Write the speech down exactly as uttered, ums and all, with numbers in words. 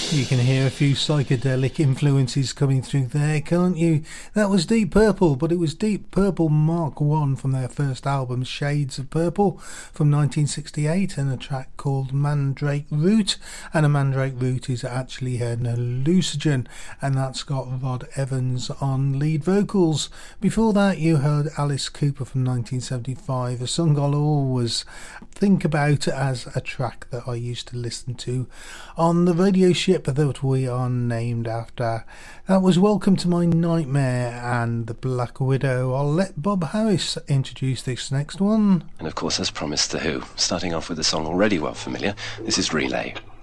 You can hear a few psychedelic influences coming through there, can't you? That was Deep Purple, but it was Deep Purple Mark one from their first album, Shades of Purple, from nineteen sixty-eight, and a track called Mandrake Root. And a Mandrake Root is actually an hallucinogen, and that's got Rod Evans on lead vocals. Before that, you heard Alice Cooper from nineteen seventy-five, a song I'll always think about as a track that I used to listen to on the radio ship that we are named after. That was Welcome to My Nightmare and The Black Widow. I'll let Bob Harris introduce this next one. And of course, as promised, The Who, starting off with a song already well familiar. This is Relay.